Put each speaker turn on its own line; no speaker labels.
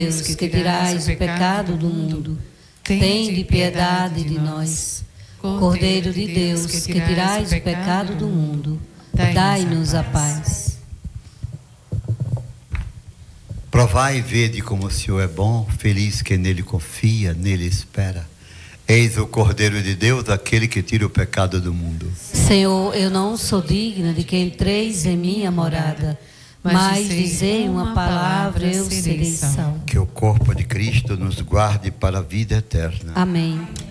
Deus, que tirais o pecado do mundo, tende piedade de nós. Cordeiro de Deus, que tirais o pecado do mundo, dai-nos a paz.
Provai e vede como o Senhor é bom, feliz quem nele confia, nele espera. Eis o Cordeiro de Deus, aquele que tira o pecado do mundo.
Senhor, eu não sou digna de que entreis em minha morada, mas dizei uma palavra, eu serei salvo.
Que o corpo de Cristo nos guarde para a vida eterna.
Amém.